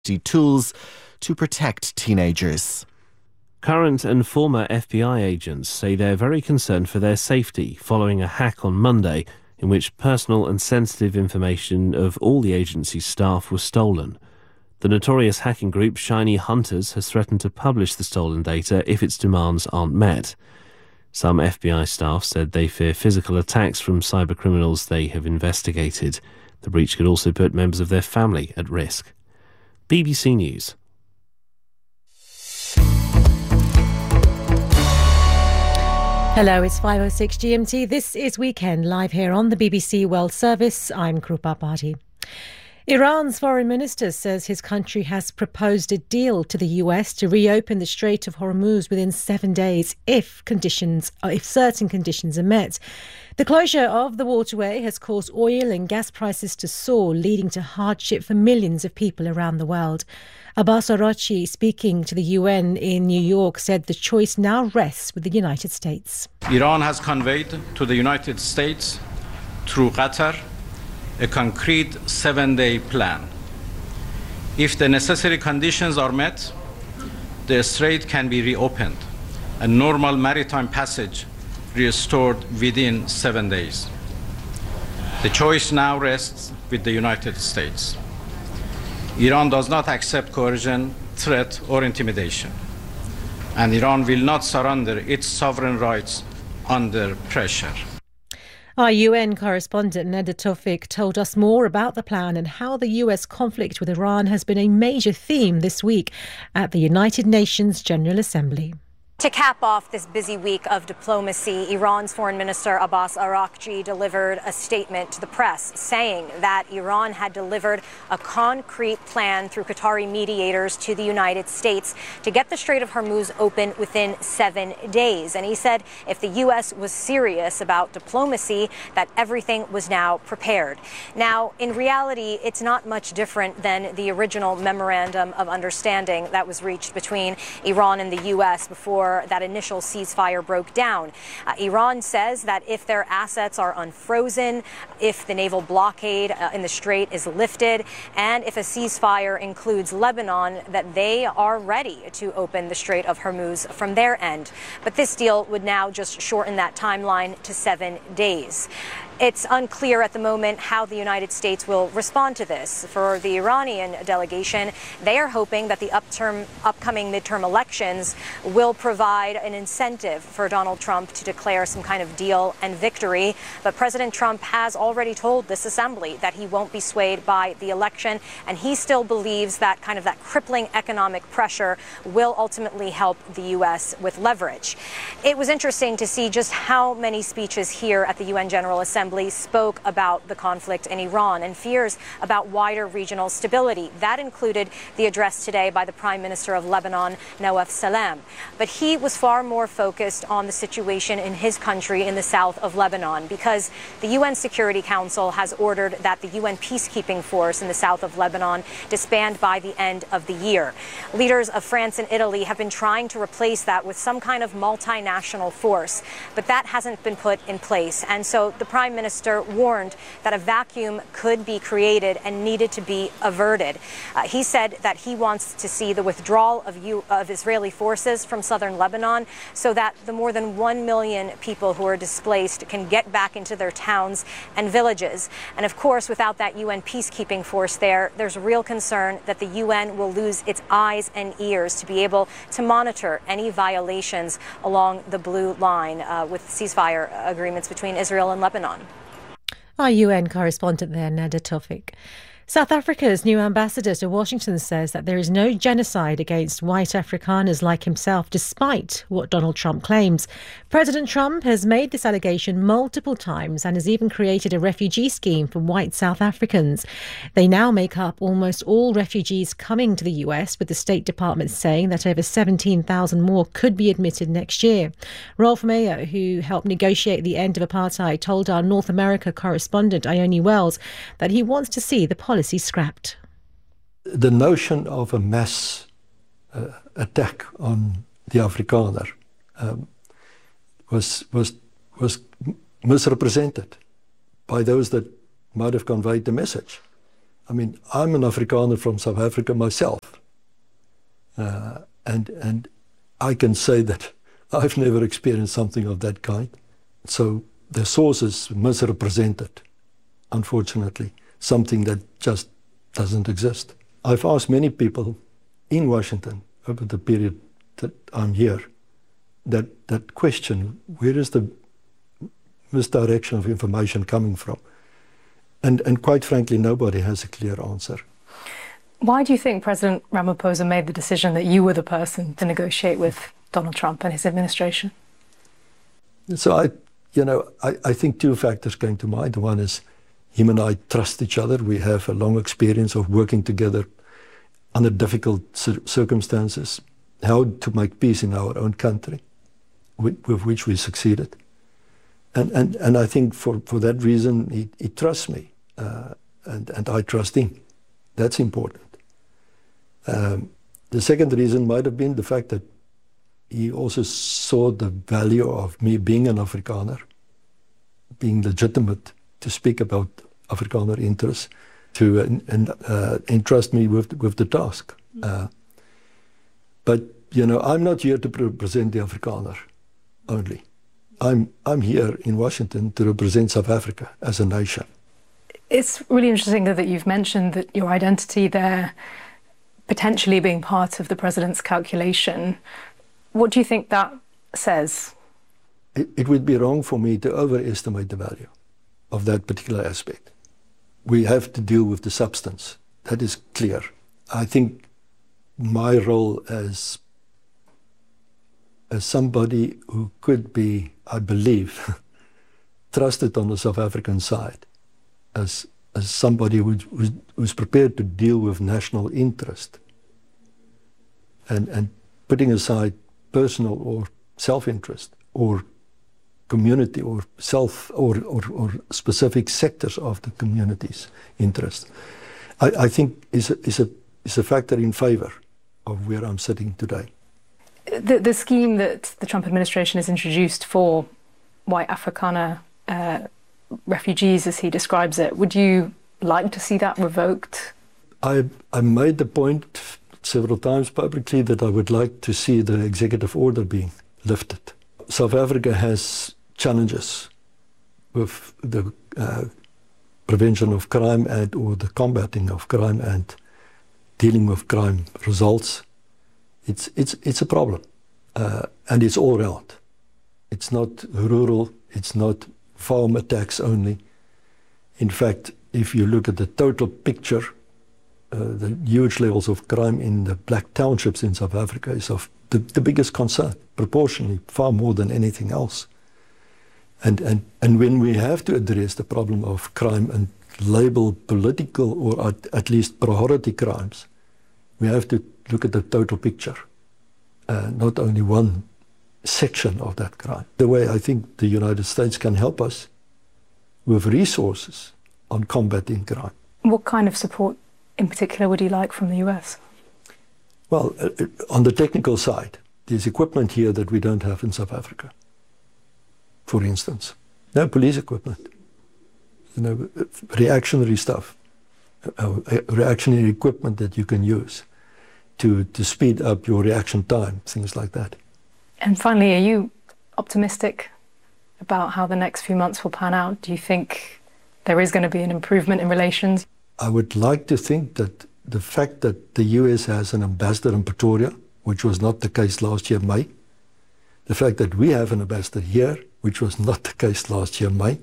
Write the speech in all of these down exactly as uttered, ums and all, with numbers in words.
tools to protect teenagers. Current and former F B I agents say they're very concerned for their safety following a hack on Monday in which personal and sensitive information of all the agency's staff was stolen. The notorious hacking group Shiny Hunters has threatened to publish the stolen data if its demands aren't met. Some F B I staff said they fear physical attacks from cybercriminals they have investigated. The breach could also put members of their family at risk. B B C News. Hello, it's five oh six G M T. This is Weekend, live here on the B B C World Service. I'm Krupa Bhatti. Iran's foreign minister says his country has proposed a deal to the U S to reopen the Strait of Hormuz within seven days if conditions, if certain conditions are met. The closure of the waterway has caused oil and gas prices to soar, leading to hardship for millions of people around the world. Abbas Araghchi, speaking to the U N in New York, said the choice now rests with the United States. Iran has conveyed to the United States, through Qatar, a concrete seven-day plan. If the necessary conditions are met, the strait can be reopened and normal maritime passage restored within seven days. The choice now rests with the United States. Iran does not accept coercion, threat, or intimidation, and Iran will not surrender its sovereign rights under pressure. Our U N correspondent Neda Tawfik told us more about the plan and how the U S conflict with Iran has been a major theme this week at the United Nations General Assembly. To cap off this busy week of diplomacy, Iran's Foreign Minister Abbas Araghchi delivered a statement to the press saying that Iran had delivered a concrete plan through Qatari mediators to the United States to get the Strait of Hormuz open within seven days. And he said if the U S was serious about diplomacy, that everything was now prepared. Now, in reality, it's not much different than the original memorandum of understanding that was reached between Iran and the U S before that initial ceasefire broke down. Uh, Iran says that if their assets are unfrozen, if the naval blockade uh, in the Strait is lifted, and if a ceasefire includes Lebanon, that they are ready to open the Strait of Hormuz from their end. But this deal would now just shorten that timeline to seven days. It's unclear at the moment how the United States will respond to this. For the Iranian delegation, they are hoping that the upterm, upcoming midterm elections will provide an incentive for Donald Trump to declare some kind of deal and victory. But President Trump has already told this assembly that he won't be swayed by the election, and he still believes that kind of that crippling economic pressure will ultimately help the U S with leverage. It was interesting to see just how many speeches here at the U N General Assembly spoke about the conflict in Iran and fears about wider regional stability. That included the address today by the Prime Minister of Lebanon, Nawaf Salam. But he was far more focused on the situation in his country in the south of Lebanon, because the U N Security Council has ordered that the U N peacekeeping force in the south of Lebanon disband by the end of the year. Leaders of France and Italy have been trying to replace that with some kind of multinational force, but that hasn't been put in place. And so the Prime Minister Minister warned that a vacuum could be created and needed to be averted. Uh, he said that he wants to see the withdrawal of, U- of Israeli forces from southern Lebanon so that the more than one million people who are displaced can get back into their towns and villages. And of course, without that U N peacekeeping force there, there's real concern that the U N will lose its eyes and ears to be able to monitor any violations along the blue line uh, with ceasefire agreements between Israel and Lebanon. Our U N correspondent there, Neda Tawfik. South Africa's new ambassador to Washington says that there is no genocide against white Afrikaners like himself, despite what Donald Trump claims. President Trump has made this allegation multiple times and has even created a refugee scheme for white South Africans. They now make up almost all refugees coming to the U S, with the State Department saying that over seventeen thousand more could be admitted next year. Rolf Mayo, who helped negotiate the end of apartheid, told our North America correspondent Ione Wells that he wants to see the policy scrapped. The notion of a mass uh, attack on the Afrikaner um, was was was misrepresented by those that might have conveyed the message. I mean, I'm an Afrikaner from South Africa myself. Uh, and, and I can say that I've never experienced something of that kind. So the sources misrepresented, unfortunately, something that just doesn't exist. I've asked many people in Washington over the period that I'm here that, that question, where is the misdirection of information coming from? And, and quite frankly, nobody has a clear answer. Why do you think President Ramaphosa made the decision that you were the person to negotiate with Donald Trump and his administration? So I, you know, I, I think two factors came to mind. One is him and I trust each other. We have a long experience of working together under difficult cir- circumstances, how to make peace in our own country, with, with which we succeeded. And, and, and I think for, for that reason, he, he trusts me, uh, and, and I trust him. That's important. Um, the second reason might have been the fact that he also saw the value of me being an Afrikaner, being legitimate to speak about Afrikaner interests, to uh, and, uh, entrust me with, with the task. Uh, but, you know, I'm not here to represent the Afrikaner only. I'm, I'm here in Washington to represent South Africa as a nation. It's really interesting that you've mentioned that your identity there potentially being part of the president's calculation. What do you think that says? It, it would be wrong for me to overestimate the value of that particular aspect. We have to deal with the substance. That is clear. I think my role as as somebody who could be, I believe, trusted on the South African side, as as somebody who's, who's, who's prepared to deal with national interest and, and putting aside personal or self-interest or community or self or, or, or specific sectors of the community's interest, I, I think is a, is, a, is a factor in favor of where I'm sitting today. The, the scheme that the Trump administration has introduced for white Afrikaner uh, refugees, as he describes it, would you like to see that revoked? I, I made the point several times publicly that I would like to see the executive order being lifted. South Africa has challenges with the uh, prevention of crime and or the combating of crime and dealing with crime results. It's, it's, it's a problem, uh, and it's all round. It's not rural, it's not farm attacks only. In fact, if you look at the total picture, uh, the huge levels of crime in the black townships in South Africa is of the, the biggest concern, proportionally, far more than anything else. And, and, and when we have to address the problem of crime and label political or at, at least priority crimes, we have to look at the total picture, uh, not only one section of that crime. The way I think the United States can help us with resources on combating crime. What kind of support in particular would you like from the U S? Well, uh, on the technical side, there's equipment here that we don't have in South Africa. For instance, no police equipment, you know, reactionary stuff, uh, reactionary equipment that you can use to, to speed up your reaction time, things like that. And finally, are you optimistic about how the next few months will pan out? Do you think there is going to be an improvement in relations? I would like to think that the fact that the U S has an ambassador in Pretoria, which was not the case last year, May, the fact that we have an ambassador here, which was not the case last year, May,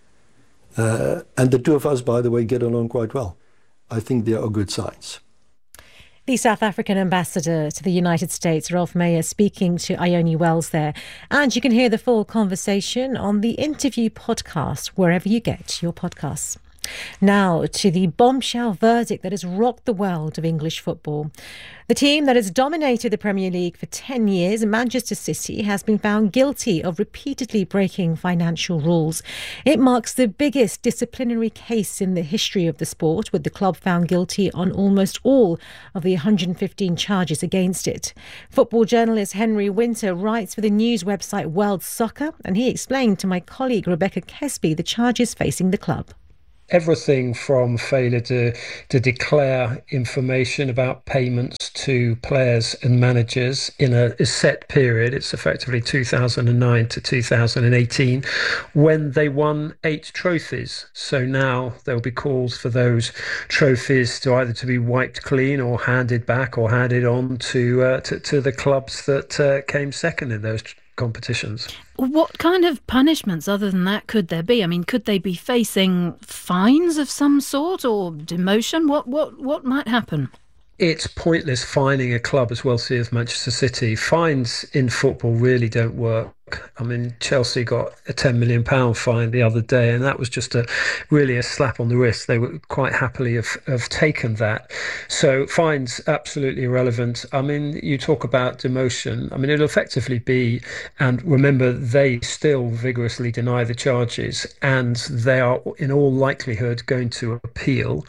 uh, and the two of us, by the way, get along quite well. I think there are good signs. The South African ambassador to the United States, Ralph Meyer, speaking to Ione Wells there. And you can hear the full conversation on the Interview podcast, wherever you get your podcasts. Now to the bombshell verdict that has rocked the world of English football. The team that has dominated the Premier League for ten years, Manchester City, has been found guilty of repeatedly breaking financial rules. It marks the biggest disciplinary case in the history of the sport, with the club found guilty on almost all of the one hundred fifteen charges against it. Football journalist Henry Winter writes for the news website World Soccer, and he explained to my colleague Rebecca Kesby the charges facing the club. everything from failure to, to declare information about payments to players and managers in a, a set period. It's effectively two thousand nine to two thousand eighteen, when they won eight trophies. So now there'll be calls for those trophies to either to be wiped clean or handed back or handed on to uh, to, to the clubs that uh, came second in those competitions. What kind of punishments other than that could there be? I mean, could they be facing fines of some sort or demotion? What what what might happen? It's pointless fining a club as wealthy as Manchester City. Fines in football really don't work. I mean, Chelsea got a ten million pounds fine the other day, and that was just a really a slap on the wrist. They would quite happily have, have taken that. So fines, absolutely irrelevant. I mean, you talk about demotion. I mean, it'll effectively be, and remember, they still vigorously deny the charges, and they are in all likelihood going to appeal.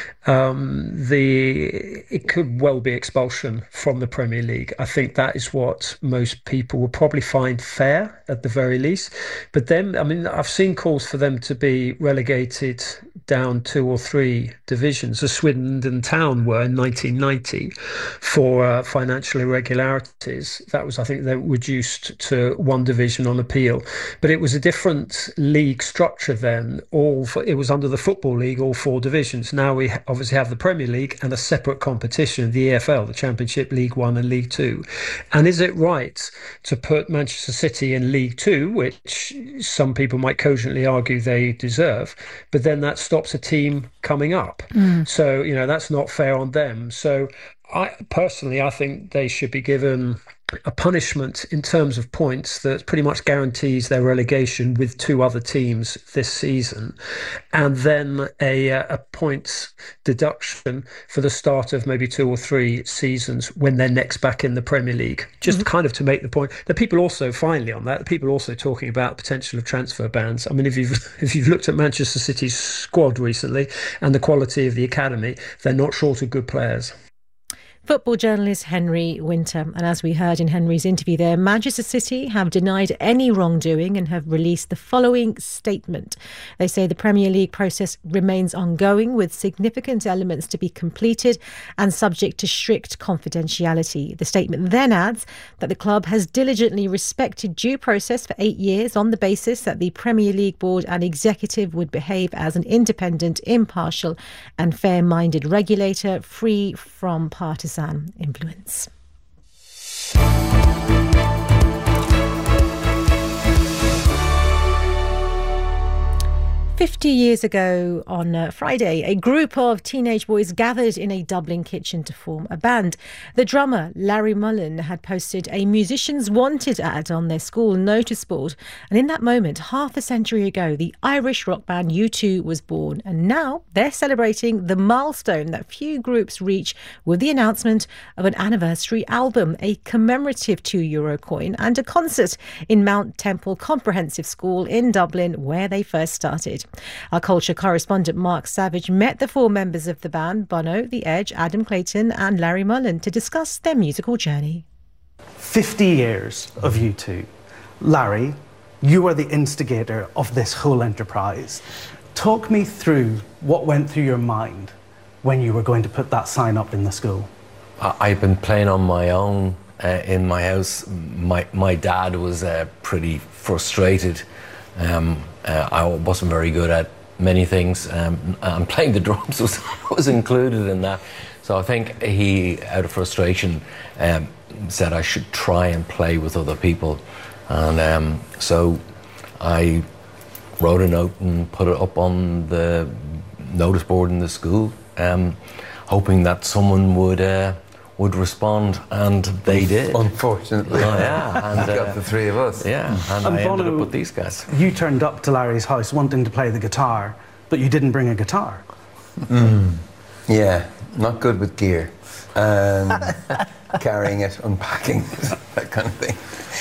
Um, the it could well be expulsion from the Premier League. I think that is what most people will probably find fair at the very least. But then, I mean, I've seen calls for them to be relegated down two or three divisions, as Swindon Town were in nineteen ninety for uh, financial irregularities. That was, I think, they were reduced to one division on appeal. But it was a different league structure then. All for, it was under the Football League, all four divisions. Now we obviously have the Premier League and a separate competition, the E F L, the Championship, League One and League Two. And is it right to put Manchester City in League Two, which some people might cogently argue they deserve, but then that stops a team coming up? Mm. So, you know, that's not fair on them. So I personally, I think they should be given a punishment in terms of points that pretty much guarantees their relegation with two other teams this season, and then a, a points deduction for the start of maybe two or three seasons when they're next back in the Premier League. Just mm-hmm. kind of to make the point that people also, finally on that, people also talking about the potential of transfer bans. I mean, if you've if you've looked at Manchester City's squad recently and the quality of the academy, they're not short of good players. Football journalist Henry Winter. And as we heard in Henry's interview there, Manchester City have denied any wrongdoing and have released the following statement. They say the Premier League process remains ongoing with significant elements to be completed and subject to strict confidentiality. The statement then adds that the club has diligently respected due process for eight years on the basis that the Premier League board and executive would behave as an independent, impartial and fair-minded regulator free from partisan influence. Fifty years ago on uh, Friday, a group of teenage boys gathered in a Dublin kitchen to form a band. The drummer, Larry Mullen, had posted a Musicians Wanted ad on their school notice board. And in that moment, half a century ago, the Irish rock band U two was born. And now they're celebrating the milestone that few groups reach with the announcement of an anniversary album, a commemorative two euro coin and a concert in Mount Temple Comprehensive School in Dublin, where they first started. Our culture correspondent Mark Savage met the four members of the band, Bono, The Edge, Adam Clayton and Larry Mullen, to discuss their musical journey. fifty years of U two. Larry, you are the instigator of this whole enterprise. Talk me through what went through your mind when you were going to put that sign up in the school. I've been playing on my own uh, in my house. My, my dad was uh, pretty frustrated. Um, uh, I wasn't very good at many things, um, and playing the drums was, was included in that. So I think he, out of frustration, um, said I should try and play with other people. And um, so I wrote a note and put it up on the notice board in the school, um, hoping that someone would uh, would respond, and they did. Unfortunately. Oh, yeah. And, uh, got uh, the three of us. Yeah, and, and I Bono, ended up with these guys. You turned up to Larry's house wanting to play the guitar, but you didn't bring a guitar. Mm. Yeah, not good with gear. Um, carrying it, unpacking it, that kind of thing.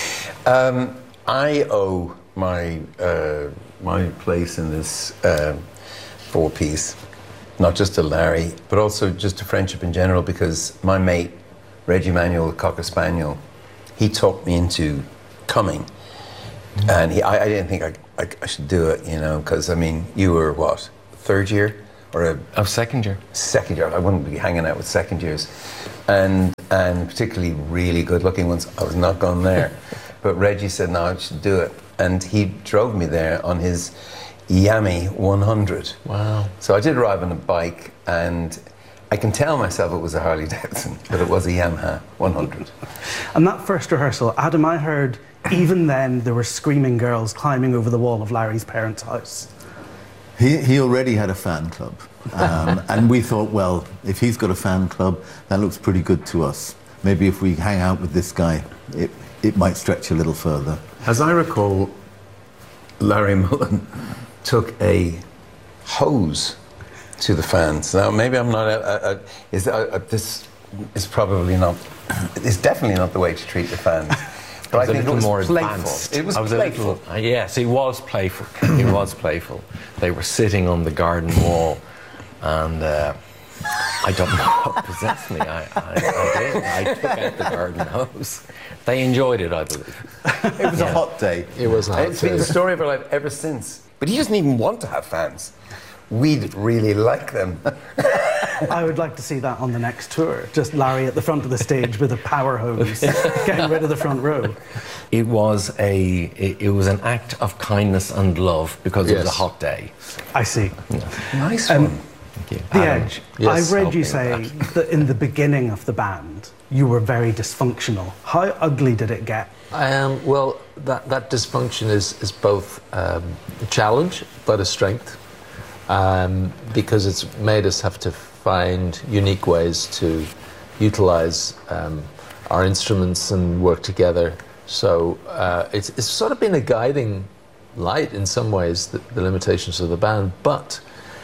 Um, I owe my, uh, my place in this uh, four-piece not just to Larry, but also just to friendship in general, because my mate, Reggie Manuel, the Cocker Spaniel, he talked me into coming. Mm-hmm. And he, I, I didn't think I, I, I should do it, you know, because, I mean, you were, what, third year or a oh, second year. Second year. I wouldn't be hanging out with second years, and and particularly really good-looking ones. I was not going there, but Reggie said, "No, I should do it," and he drove me there on his Yami one hundred. Wow! So I did arrive on a bike, and I can tell myself it was a Harley Davidson, but it was a Yamaha one hundred. And that first rehearsal, Adam, I heard even then there were screaming girls climbing over the wall of Larry's parents' house. He, he already had a fan club, um, and we thought, well, if he's got a fan club, that looks pretty good to us. Maybe if we hang out with this guy, it, it might stretch a little further. As I recall, Larry Mullen took a hose to the fans. Now, maybe I'm not. A, a, a, is a, a, this is probably not. It's definitely not the way to treat the fans. But I think it was more playful. Advanced. It was was playful. Little, uh, yes, he was playful. He was playful. They were sitting on the garden wall, and uh, I don't know what possessed me. I, I, I did. I took out the garden hose. They enjoyed it, I believe. It was yeah. a hot day. It was a hot It's day. been the story of our life ever since. But he doesn't even want to have fans. We'd really like them. I would like to see that on the next tour. Just Larry at the front of the stage with a power hose, getting rid of the front row. It was a it, it was an act of kindness and love because yes. it was a hot day. I see. Yeah. Nice one. Um, Thank you. The Adam. Edge. Yes, I read you say that. that in the beginning of the band you were very dysfunctional. How ugly did it get? Um, well, that, that dysfunction is, is both um, a challenge but a strength. Um, because it's made us have to find unique ways to utilize um, our instruments and work together. So uh, it's, it's sort of been a guiding light in some ways, the, the limitations of the band. But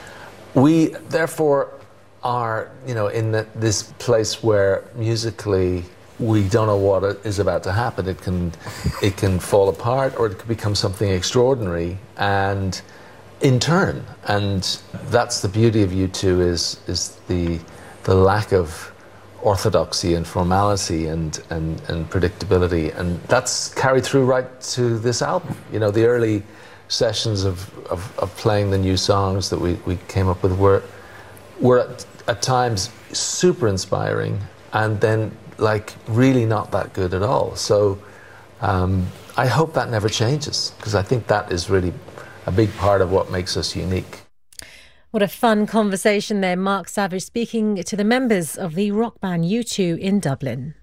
we therefore are, you know, in the, this place where musically we don't know what is about to happen. It can, it can fall apart, or it could become something extraordinary. And in turn, and that's the beauty of U two is is the the lack of orthodoxy and formality and, and, and predictability, and that's carried through right to this album. You know, the early sessions of, of, of playing the new songs that we, we came up with were were at, at times super inspiring, and then like really not that good at all. So um, I hope that never changes, because I think that is really a big part of what makes us unique. What a fun conversation there. Mark Savage speaking to the members of the rock band U two in Dublin.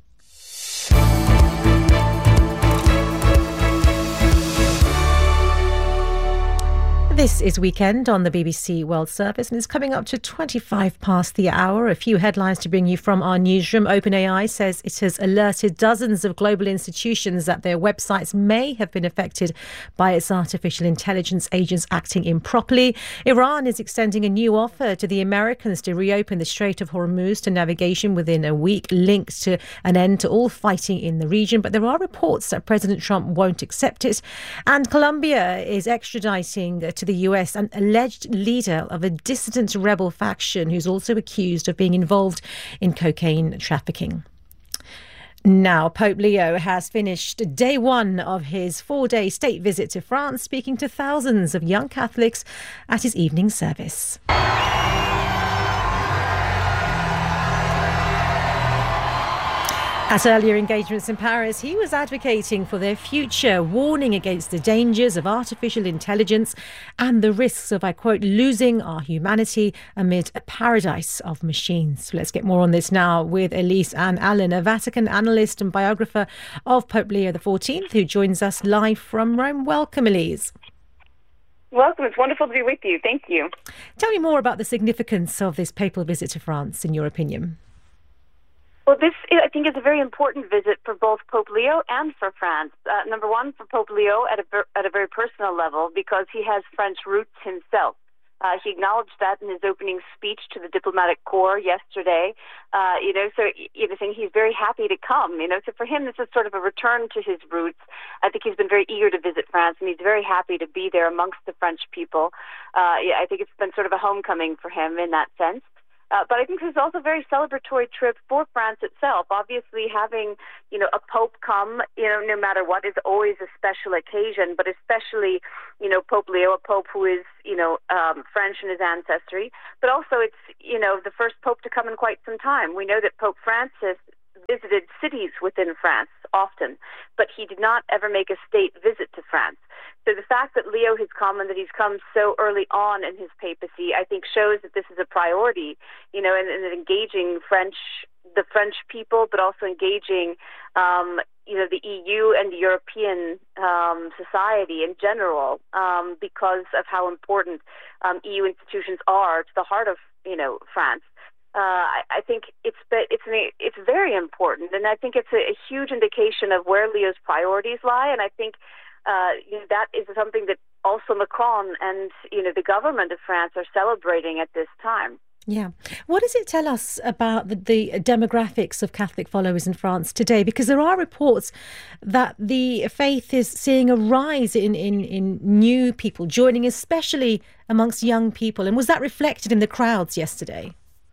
This is Weekend on the B B C World Service, and it's coming up to twenty-five past the hour. A few headlines to bring you from our newsroom. OpenAI says it has alerted dozens of global institutions that their websites may have been affected by its artificial intelligence agents acting improperly. Iran is extending a new offer to the Americans to reopen the Strait of Hormuz to navigation within a week, linked to an end to all fighting in the region. But there are reports that President Trump won't accept it. And Colombia is extraditing to the U S an alleged leader of a dissident rebel faction who's also accused of being involved in cocaine trafficking. Now, Pope Leo has finished day one of his four-day state visit to France, speaking to thousands of young Catholics at his evening service. At earlier engagements in Paris, he was advocating for their future, warning against the dangers of artificial intelligence and the risks of, I quote, losing our humanity amid a paradise of machines. Let's get more on this now with Elise Ann Allen, a Vatican analyst and biographer of Pope Leo the fourteenth, who joins us live from Rome. Welcome, Elise. Welcome. It's wonderful to be with you. Thank you. Tell me more about the significance of this papal visit to France, in your opinion. Well, this, I think, is a very important visit for both Pope Leo and for France. Uh, number one, for Pope Leo at a, at a very personal level, because he has French roots himself. Uh, he acknowledged that in his opening speech to the diplomatic corps yesterday. Uh, you know, so you know, saying he's very happy to come. You know, so for him, this is sort of a return to his roots. I think he's been very eager to visit France, and he's very happy to be there amongst the French people. Uh, yeah, I think it's been sort of a homecoming for him in that sense. Uh, but I think this is also a very celebratory trip for France itself. Obviously, having, you know, a pope come, you know, no matter what, is always a special occasion, but especially, you know, Pope Leo, a pope who is, you know, um, French in his ancestry. But also it's, you know, the first pope to come in quite some time. We know that Pope Francis visited cities within France often, but he did not ever make a state visit to France. So the fact that Leo has come and that he's come so early on in his papacy, I think shows that this is a priority, you know, and, and engaging French, the French people, but also engaging, um, you know, the E U and the European um, society in general, um, because of how important um, E U institutions are to the heart of, you know, France. Uh, I, I think it's it's an, it's very important, and I think it's a, a huge indication of where Leo's priorities lie. And I think uh, you know, that is something that also Macron and, you know, the government of France are celebrating at this time. Yeah. What does it tell us about the, the demographics of Catholic followers in France today? Because there are reports that the faith is seeing a rise in, in, in new people joining, especially amongst young people. And was that reflected in the crowds yesterday?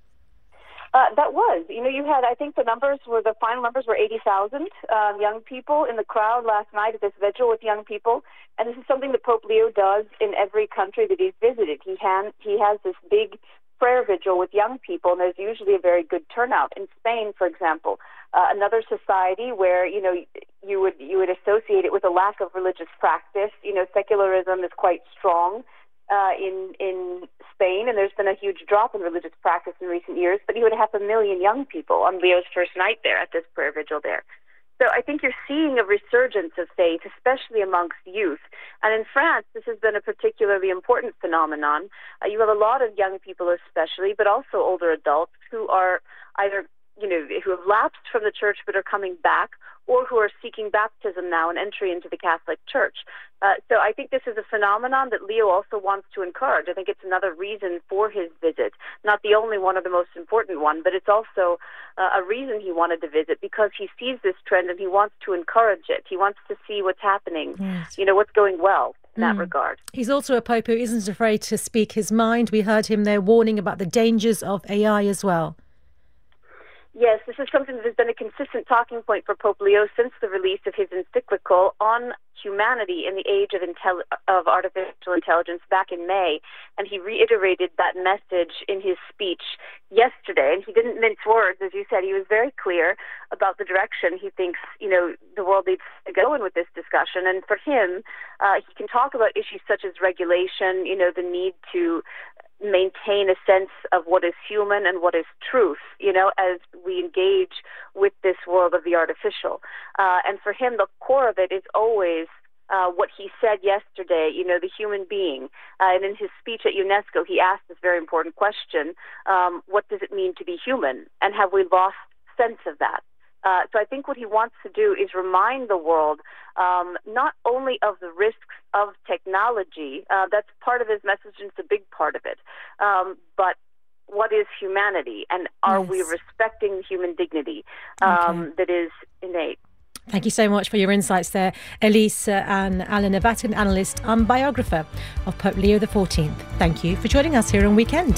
Uh, that was. You know, you had, I think the numbers were, the final numbers were eighty thousand um, young people in the crowd last night at this vigil with young people. And this is something that Pope Leo does in every country that he's visited. He, han- he has this big prayer vigil with young people, and there's usually a very good turnout. In Spain, for example, uh, another society where, you know, you would, you would associate it with a lack of religious practice. You know, secularism is quite strong Uh, in in Spain, and there's been a huge drop in religious practice in recent years, but you would have a million young people on Leo's first night there at this prayer vigil there. So I think you're seeing a resurgence of faith, especially amongst youth. And in France, this has been a particularly important phenomenon. Uh, you have a lot of young people especially, but also older adults who are either, you know, who have lapsed from the church but are coming back, or who are seeking baptism now and entry into the Catholic Church. Uh, so I think this is a phenomenon that Leo also wants to encourage. I think it's another reason for his visit. Not the only one or the most important one, but it's also uh, a reason he wanted to visit, because he sees this trend and he wants to encourage it. He wants to see what's happening, yes. you know, what's going well in mm. that regard. He's also a pope who isn't afraid to speak his mind. We heard him there warning about the dangers of A I as well. Yes, this is something that has been a consistent talking point for Pope Leo since the release of his encyclical on humanity in the age of, intel- of artificial intelligence back in May. And he reiterated that message in his speech yesterday. And he didn't mince words, as you said. He was very clear about the direction he thinks, you know, the world needs to go in with this discussion. And for him, uh, he can talk about issues such as regulation, you know, the need to maintain a sense of what is human and what is truth, you know, as we engage with this world of the artificial. Uh, and for him, the core of it is always uh, what he said yesterday, you know, the human being. Uh, and in his speech at UNESCO, he asked this very important question, um, what does it mean to be human? And have we lost sense of that? Uh, so I think what he wants to do is remind the world um, not only of the risks of technology, uh, that's part of his message and it's a big part of it, um, but what is humanity, and are yes. we respecting human dignity um, okay. that is innate? Thank you so much for your insights there, Elise and Allen, a Vatican analyst and biographer of Pope Leo the fourteenth. Thank you for joining us here on Weekend.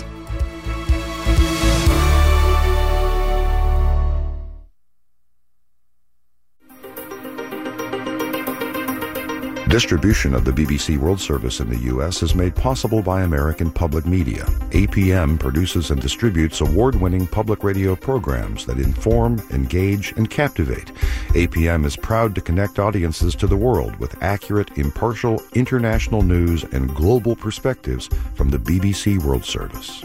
Distribution of the B B C World Service in the U S is made possible by American Public Media. A P M produces and distributes award-winning public radio programs that inform, engage, and captivate. A P M is proud to connect audiences to the world with accurate, impartial, international news and global perspectives from the B B C World Service.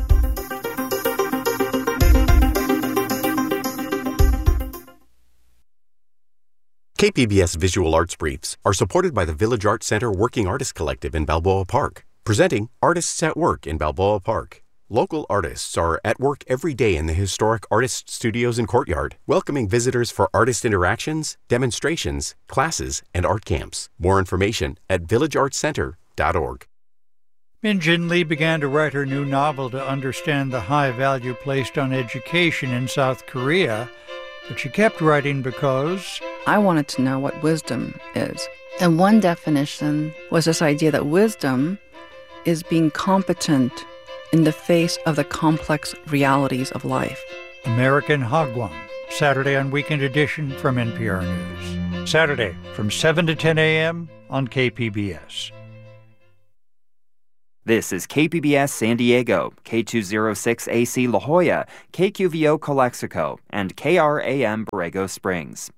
K P B S Visual Arts Briefs are supported by the Village Arts Center Working Artists Collective in Balboa Park, presenting Artists at Work in Balboa Park. Local artists are at work every day in the historic Artist Studios and Courtyard, welcoming visitors for artist interactions, demonstrations, classes, and art camps. More information at village arts center dot org. Min Jin Lee began to write her new novel to understand the high value placed on education in South Korea, but she kept writing because I wanted to know what wisdom is. And one definition was this idea that wisdom is being competent in the face of the complex realities of life. American Hagwon, Saturday on Weekend Edition from N P R News. Saturday from seven to ten a.m. on K P B S. This is K P B S San Diego, K two oh six A C La Jolla, K Q V O Calexico, and K R A M Borrego Springs.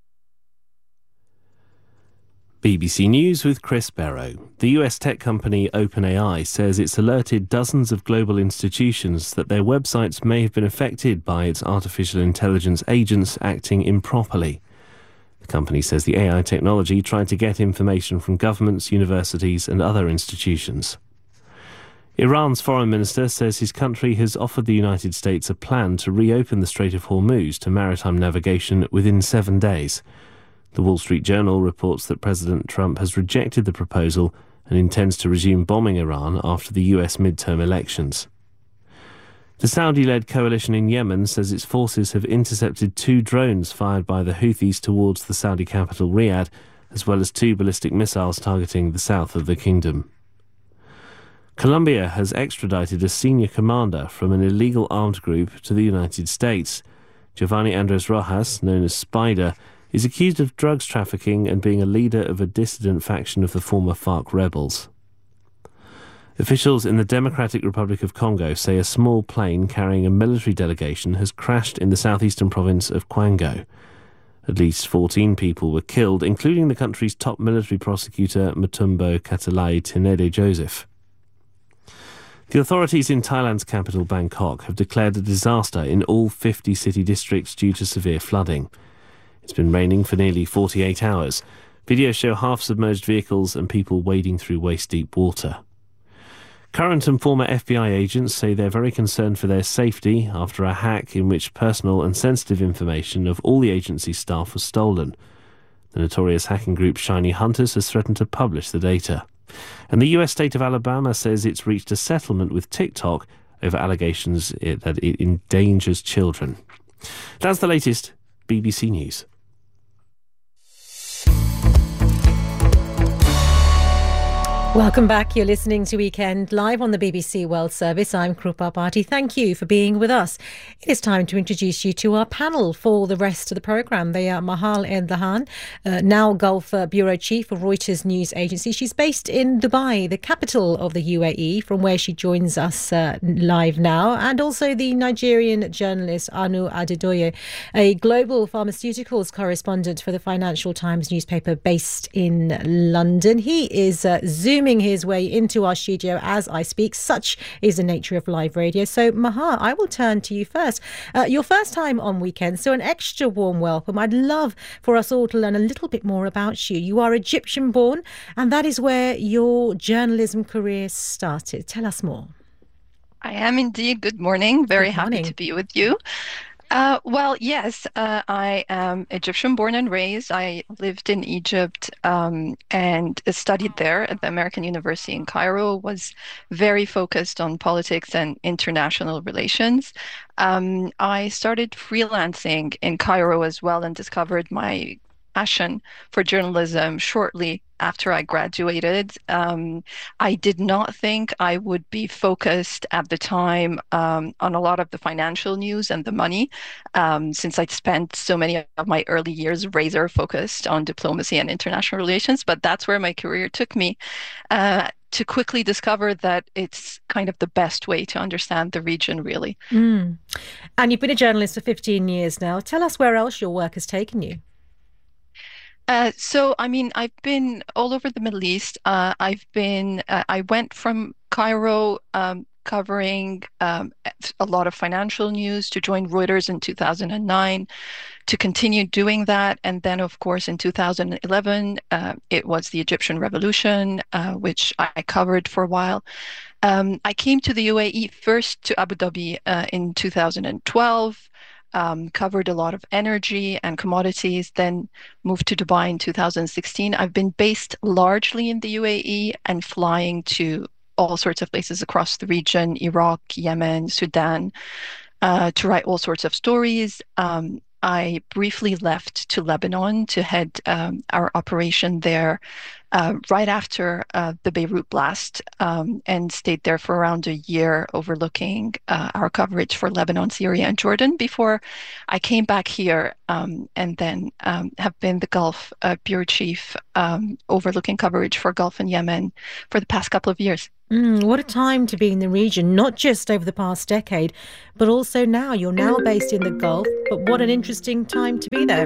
B B C News with Chris Barrow. The U S tech company OpenAI says it's alerted dozens of global institutions that their websites may have been affected by its artificial intelligence agents acting improperly. The company says the A I technology tried to get information from governments, universities, and other institutions. Iran's foreign minister says his country has offered the United States a plan to reopen the Strait of Hormuz to maritime navigation within seven days. The Wall Street Journal reports that President Trump has rejected the proposal and intends to resume bombing Iran after the U S midterm elections. The Saudi-led coalition in Yemen says its forces have intercepted two drones fired by the Houthis towards the Saudi capital Riyadh, as well as two ballistic missiles targeting the south of the kingdom. Colombia has extradited a senior commander from an illegal armed group to the United States. Giovanni Andres Rojas, known as Spider, is accused of drugs trafficking and being a leader of a dissident faction of the former FARC rebels. Officials in the Democratic Republic of Congo say a small plane carrying a military delegation has crashed in the southeastern province of Kwango. At least fourteen people were killed, including the country's top military prosecutor, Mutombo Katalai Tenede Joseph. The authorities in Thailand's capital, Bangkok, have declared a disaster in all fifty city districts due to severe flooding. It's been raining for nearly forty-eight hours. Videos show half-submerged vehicles and people wading through waist-deep water. Current and former F B I agents say they're very concerned for their safety after a hack in which personal and sensitive information of all the agency's staff was stolen. The notorious hacking group Shiny Hunters has threatened to publish the data. And the U S state of Alabama says it's reached a settlement with TikTok over allegations it, that it endangers children. That's the latest B B C News. Welcome back. You're listening to Weekend Live on the B B C World Service. I'm Krupa Bhatti. Thank you for being with us. It is time to introduce you to our panel for the rest of the programme. They are Mahal Endahan, uh, now Gulf uh, Bureau Chief for Reuters News Agency. She's based in Dubai, the capital of the U A E, from where she joins us uh, live now. And also the Nigerian journalist Anu Adedoye, a global pharmaceuticals correspondent for the Financial Times newspaper based in London. He is uh, Zooming his way into our studio as I speak. Such is the nature of live radio. So, Mahal, I will turn to you first. Uh, your first time on Weekend, so an extra warm welcome. I'd love for us all to learn a little bit more about you. You are Egyptian born, and that is where your journalism career started. Tell us more. I am indeed. Good morning. Very Good happy morning. to be with you. Uh, well, yes, uh, I am Egyptian born and raised. I lived in Egypt um, and studied there at the American University in Cairo, was very focused on politics and international relations. Um, I started freelancing in Cairo as well and discovered my passion for journalism shortly after I graduated. Um, I did not think I would be focused at the time um, on a lot of the financial news and the money, um, since I'd spent so many of my early years razor focused on diplomacy and international relations. But that's where my career took me, uh, to quickly discover that it's kind of the best way to understand the region, really. Mm. And you've been a journalist for fifteen years now. Tell us where else your work has taken you. Uh, so, I mean, I've been all over the Middle East. Uh, I've been, uh, I went from Cairo um, covering um, a lot of financial news to join Reuters in two thousand nine, to continue doing that. And then, of course, in two thousand eleven, uh, it was the Egyptian Revolution, uh, which I covered for a while. Um, I came to the U A E first to Abu Dhabi uh, in two thousand twelve. Um, covered a lot of energy and commodities, then moved to Dubai in two thousand sixteen. I've been based largely in the U A E and flying to all sorts of places across the region, Iraq, Yemen, Sudan, uh, to write all sorts of stories. Um, I briefly left to Lebanon to head um, our operation there uh, right after uh, the Beirut blast, um, and stayed there for around a year overlooking uh, our coverage for Lebanon, Syria, and Jordan before I came back here um, and then um, have been the Gulf uh, Bureau Chief um, overlooking coverage for Gulf and Yemen for the past couple of years. Mm, what a time to be in the region, not just over the past decade, but also now. You're now based in the Gulf, but what an interesting time to be there.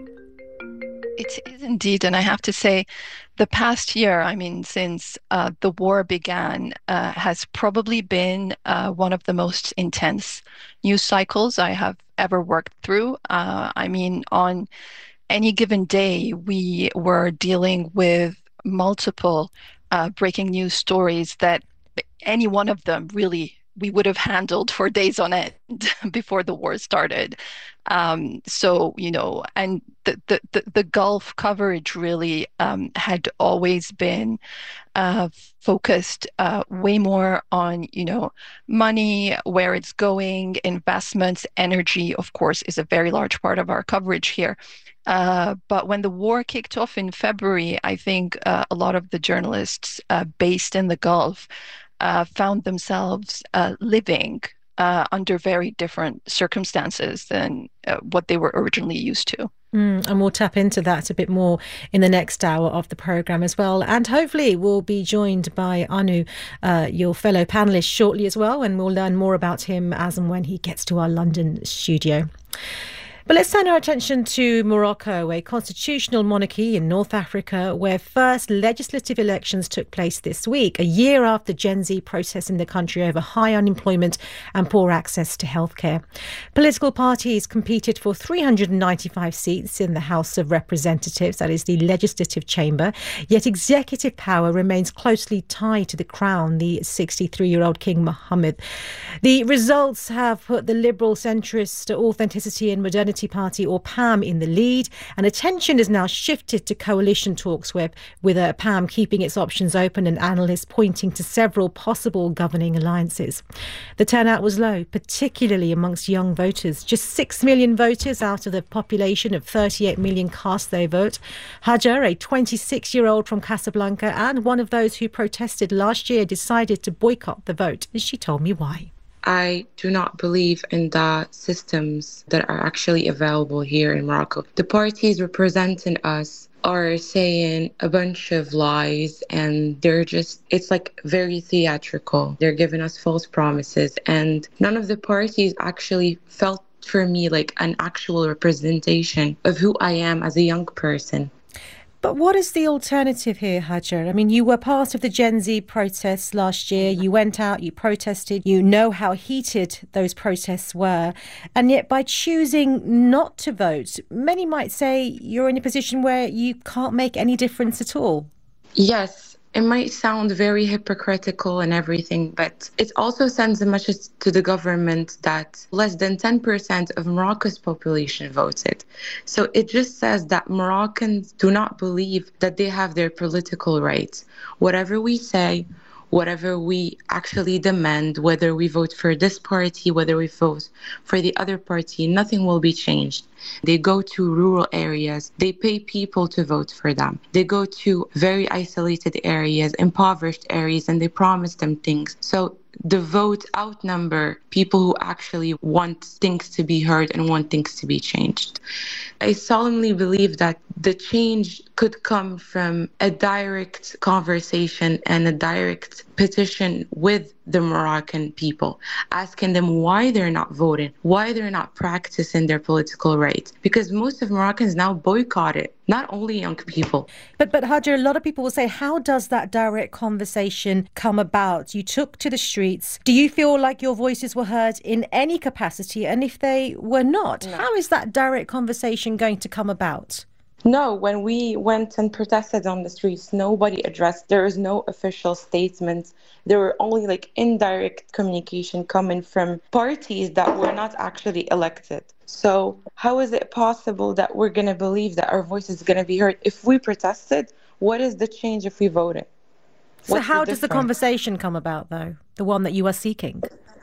It is indeed, and I have to say, the past year, I mean, since uh, the war began, uh, has probably been uh, one of the most intense news cycles I have ever worked through. Uh, I mean, on any given day, we were dealing with multiple uh, breaking news stories that any one of them really we would have handled for days on end before the war started. Um, so, you know, and the, the, the, the Gulf coverage really um, had always been uh, focused uh, way more on, you know, money, where it's going, investments, energy, of course, is a very large part of our coverage here. Uh, but when the war kicked off in February, I think uh, a lot of the journalists uh, based in the Gulf uh, found themselves uh, living uh, under very different circumstances than uh, what they were originally used to. Mm, and we'll tap into that a bit more in the next hour of the programme as well. And hopefully we'll be joined by Anu, uh, your fellow panellist, shortly as well. And we'll learn more about him as and when he gets to our London studio. But let's turn our attention to Morocco, a constitutional monarchy in North Africa where first legislative elections took place this week, a year after Gen Z protests in the country over high unemployment and poor access to healthcare. Political parties competed for three hundred ninety-five seats in the House of Representatives, that is the legislative chamber, yet executive power remains closely tied to the crown, the sixty-three-year-old King Mohammed. The results have put the liberal centrist Authenticity and Modernity Party, or P A M, in the lead, and attention is now shifted to coalition talks with, with uh, P A M keeping its options open and analysts pointing to several possible governing alliances. The turnout was low, particularly amongst young voters. Just six million voters out of the population of thirty-eight million cast their vote. Hajar, a twenty-six-year-old from Casablanca and one of those who protested last year, decided to boycott the vote, and she told me why. I do not believe in the systems that are actually available here in Morocco. The parties representing us are saying a bunch of lies, and they're just, it's like very theatrical. They're giving us false promises, and none of the parties actually felt for me like an actual representation of who I am as a young person. But what is the alternative here, Hajar? I mean, you were part of the Gen Z protests last year. You went out, you protested. You know how heated those protests were. And yet by choosing not to vote, many might say you're in a position where you can't make any difference at all. Yes. It might sound very hypocritical and everything, but it also sends a message to the government that less than ten percent of Morocco's population voted. So it just says that Moroccans do not believe that they have their political rights. Whatever we say, whatever we actually demand, whether we vote for this party, whether we vote for the other party, nothing will be changed. They go to rural areas. They pay people to vote for them. They go to very isolated areas, impoverished areas, and they promise them things. So the vote outnumber people who actually want things to be heard and want things to be changed. I solemnly believe that the change could come from a direct conversation and a direct petition with the Moroccan people, asking them why they're not voting, why they're not practicing their political rights. Because most of Moroccans now boycott it, not only young people. But, but Hajar, a lot of people will say, how does that direct conversation come about? You took to the streets. Do you feel like your voices were heard in any capacity? And if they were not, no. How is that direct conversation going to come about? No, when we went and protested on the streets, nobody addressed. There is no official statements. There were only like indirect communication coming from parties that were not actually elected. So how is it possible that we're going to believe that our voice is going to be heard? If we protested, what is the change if we voted? So What's how the does the conversation come about, though? The one that you are seeking?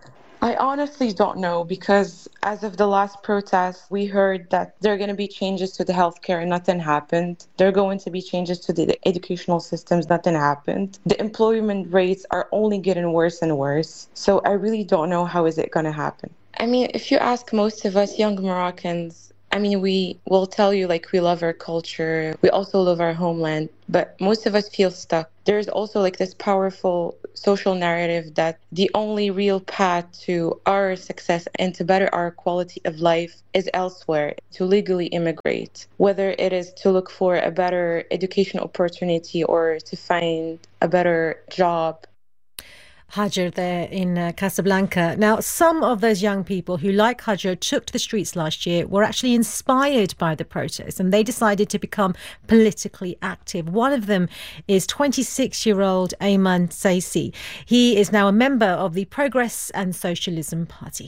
I honestly don't know, because as of the last protest, we heard that there are going to be changes to the healthcare and nothing happened. There are going to be changes to the educational systems, nothing happened. The employment rates are only getting worse and worse. So I really don't know how is it going to happen. I mean, if you ask most of us young Moroccans, I mean, we will tell you like we love our culture. We also love our homeland, but most of us feel stuck. There's also like this powerful social narrative that the only real path to our success and to better our quality of life is elsewhere, to legally immigrate, whether it is to look for a better education opportunity or to find a better job. Hajar there in uh, Casablanca. Now, some of those young people who, like Hajar, took to the streets last year were actually inspired by the protests, and they decided to become politically active. One of them is twenty-six-year-old Ayman Saisi. He is now a member of the Progress and Socialism Party.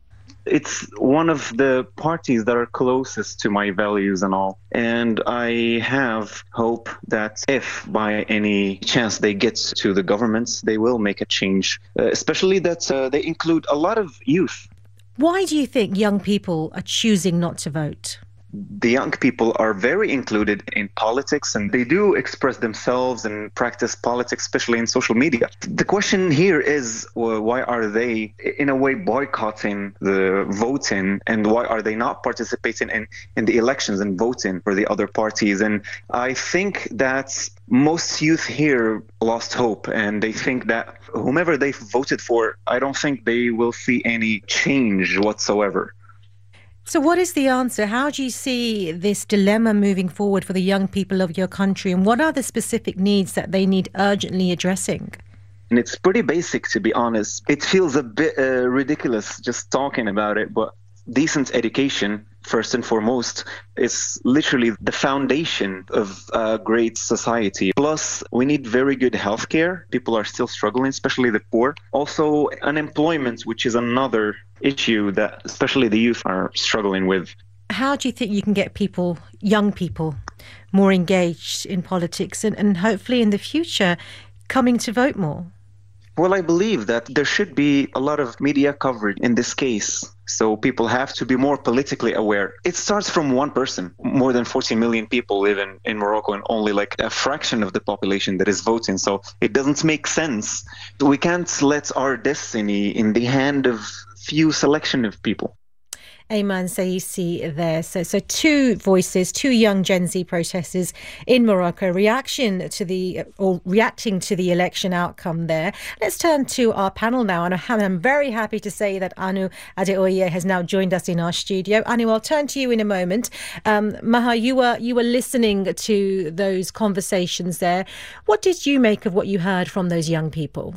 It's one of the parties that are closest to my values and all. And I have hope that if by any chance they get to the governments, they will make a change, uh, especially that uh, they include a lot of youth. Why do you think young people are choosing not to vote? The young people are very included in politics, and they do express themselves and practice politics, especially in social media. The question here is, well, why are they in a way boycotting the voting, and why are they not participating in, in the elections and voting for the other parties? And I think that most youth here lost hope, and they think that whomever they voted for, I don't think they will see any change whatsoever. So what is the answer? How do you see this dilemma moving forward for the young people of your country, and what are the specific needs that they need urgently addressing? And it's pretty basic, to be honest. It feels a bit uh, ridiculous just talking about it, but decent education, first and foremost, is literally the foundation of a great society. Plus, we need very good healthcare. People are still struggling, especially the poor. Also, unemployment, which is another issue that especially the youth are struggling with. How do you think you can get people, young people, more engaged in politics and, and hopefully in the future coming to vote more? Well, I believe that there should be a lot of media coverage in this case. So people have to be more politically aware. It starts from one person. More than fourteen million people live in, in Morocco, and only like a fraction of the population that is voting. So it doesn't make sense. We can't let our destiny in the hand of few selection of people. Ayman Saisi there. So, so two voices, two young Gen Z protesters in Morocco, reaction to the or reacting to the election outcome there. Let's turn to our panel now, and I'm very happy to say that Anu Adeoye has now joined us in our studio. Anu, I'll turn to you in a moment. Um, Maha, you were you were listening to those conversations there. What did you make of what you heard from those young people?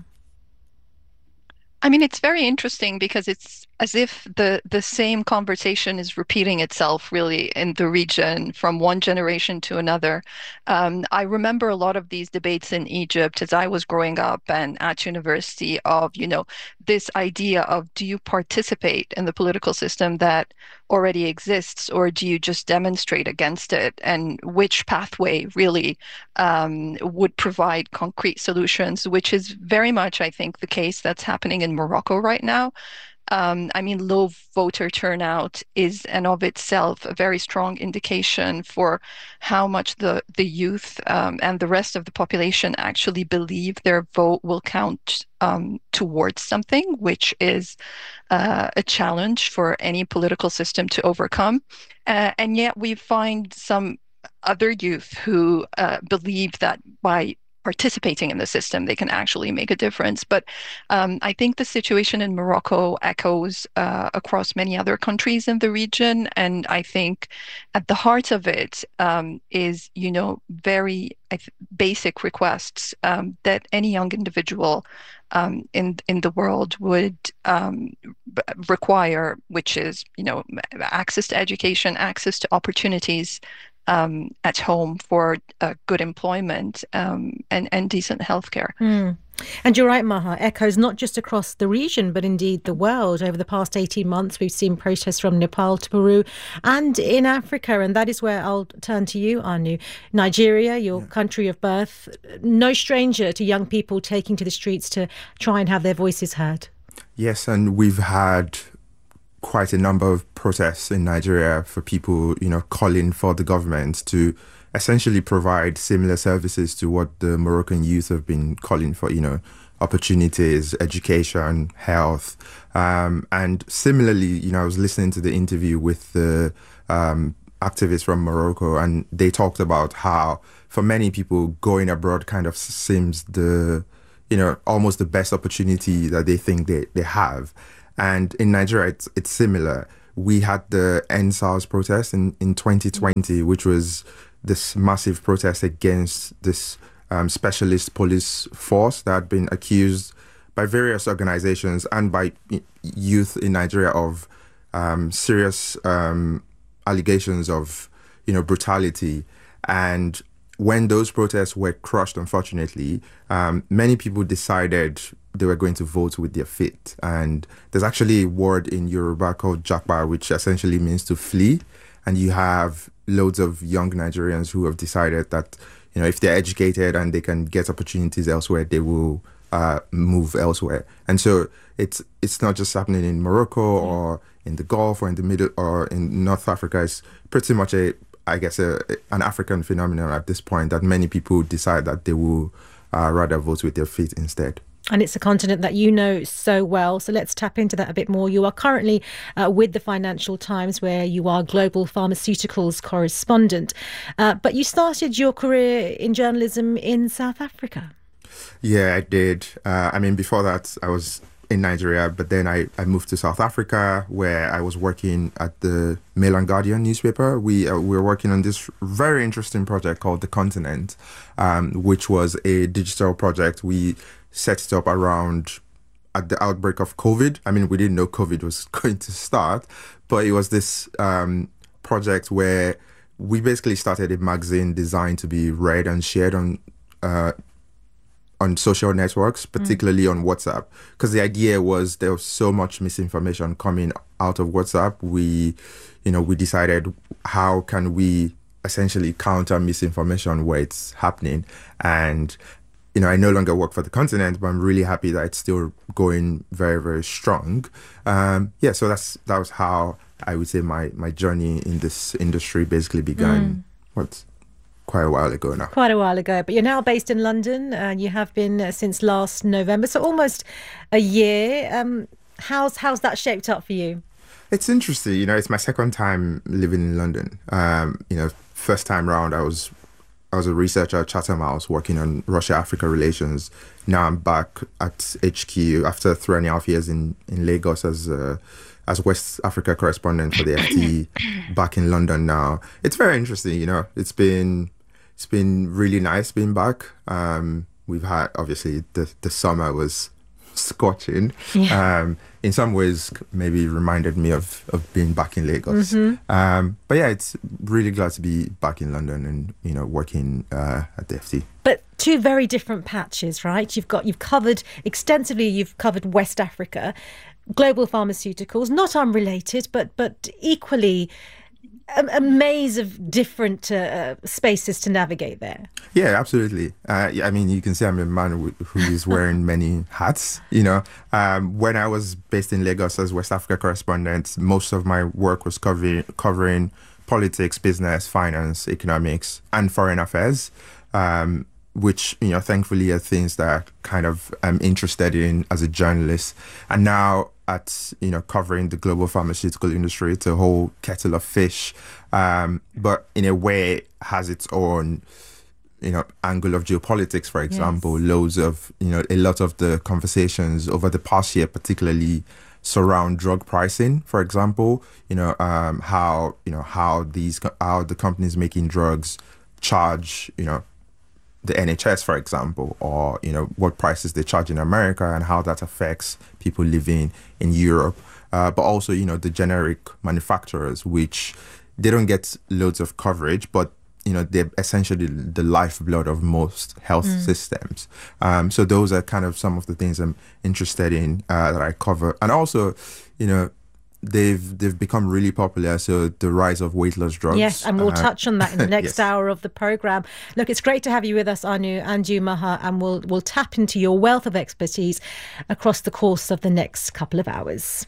I mean, it's very interesting because it's as if the, the same conversation is repeating itself really in the region from one generation to another. Um, I remember a lot of these debates in Egypt as I was growing up and at university of, you know, this idea of, do you participate in the political system that already exists, or do you just demonstrate against it? And which pathway really um, would provide concrete solutions, which is very much, I think, the case that's happening in Morocco right now. Um, I mean, low voter turnout is, and of itself, a very strong indication for how much the, the youth um, and the rest of the population actually believe their vote will count um, towards something, which is uh, a challenge for any political system to overcome. Uh, and yet we find some other youth who uh, believe that by participating in the system, they can actually make a difference. But um, I think the situation in Morocco echoes uh, across many other countries in the region. And I think at the heart of it um, is, you know, very I th- basic requests um, that any young individual um, in in the world would um, b- require, which is, you know, access to education, access to opportunities Um, at home for uh, good employment um, and, and decent healthcare. Mm. And you're right, Maha, echoes not just across the region, but indeed the world. Over the past eighteen months, we've seen protests from Nepal to Peru and in Africa. And that is where I'll turn to you, Anu. Nigeria, your yeah. country of birth, no stranger to young people taking to the streets to try and have their voices heard. Yes, and we've had quite a number of protests in Nigeria for people, you know, calling for the government to essentially provide similar services to what the Moroccan youth have been calling for, you know, opportunities, education, health. Um, and similarly, you know, I was listening to the interview with the um, activists from Morocco, and they talked about how for many people going abroad kind of seems the, you know, almost the best opportunity that they think they, they have. And in Nigeria, it's, it's similar. We had the End SARS protest in, in twenty twenty, which was this massive protest against this um, specialist police force that had been accused by various organizations and by youth in Nigeria of um, serious um, allegations of, you know, brutality. And when those protests were crushed, unfortunately, um, many people decided they were going to vote with their feet. And there's actually a word in Yoruba called Japa, which essentially means to flee. And you have loads of young Nigerians who have decided that, you know, if they're educated and they can get opportunities elsewhere, they will uh, move elsewhere. And so it's it's not just happening in Morocco or in the Gulf or in the Middle or in North Africa. It's pretty much a, I guess, a, an African phenomenon at this point that many people decide that they will uh, rather vote with their feet instead. And it's a continent that you know so well. So let's tap into that a bit more. You are currently uh, with the Financial Times, where you are global pharmaceuticals correspondent. Uh, but you started your career in journalism in South Africa. Yeah, I did. Uh, I mean, before that, I was in Nigeria, but then I, I moved to South Africa, where I was working at the Mail and Guardian newspaper. We, uh, we were working on this very interesting project called The Continent, um, which was a digital project. We set it up around at the outbreak of COVID. I mean, we didn't know COVID was going to start, but it was this um, project where we basically started a magazine designed to be read and shared on uh, on social networks, particularly mm. on WhatsApp, because the idea was there was so much misinformation coming out of WhatsApp. We, you know, we decided how can we essentially counter misinformation where it's happening. And you know, I no longer work for The Continent, but I'm really happy that it's still going very, very strong. Um, yeah, so that's that was how I would say my, my journey in this industry basically began. Mm. What's quite a while ago now. Quite a while ago, but you're now based in London, and you have been uh, since last November, so almost a year. Um, how's how's that shaped up for you? It's interesting. You know, it's my second time living in London. Um, you know, first time round, I was. I was a researcher at Chatham House working on Russia-Africa relations. Now I'm back at H Q after three and a half years in, in Lagos as uh, as West Africa correspondent for the F T, back in London now. It's very interesting, you know. It's been it's been really nice being back. Um, we've had, obviously, the, the summer was scorching. Yeah. Um, in some ways, maybe reminded me of, of being back in Lagos. Mm-hmm. Um, but yeah, it's really glad to be back in London and, you know, working uh, at the F T. But two very different patches, right? You've got, you've covered extensively, you've covered West Africa, global pharmaceuticals, not unrelated, but, but equally a, a maze of different uh, spaces to navigate there. Yeah, absolutely. Uh, I mean, you can see I'm a man who is wearing many hats. You know, um, when I was based in Lagos as West Africa correspondent, most of my work was covering covering politics, business, finance, economics, and foreign affairs, um, which, you know, thankfully are things that kind of I'm interested in as a journalist. And now at, you know, covering the global pharmaceutical industry, it's a whole kettle of fish, um, but in a way has its own, you know, angle of geopolitics, for example. Yes. Loads of, you know, a lot of the conversations over the past year particularly surround drug pricing, for example, you know, um, how, you know, how these, how the companies making drugs charge, you know, the N H S, for example, or, you know, what prices they charge in America and how that affects people living in Europe. Uh, but also, you know, the generic manufacturers, which they don't get loads of coverage, but, you know, they're essentially the lifeblood of most health mm. systems. Um, so those are kind of some of the things I'm interested in uh, that I cover. And also, you know, they've they've become really popular. So the rise of weight loss drugs. Yes, and we'll uh, touch on that in the next yes. hour of the programme. Look, it's great to have you with us, Anu Anju Maha, and we'll we'll tap into your wealth of expertise across the course of the next couple of hours.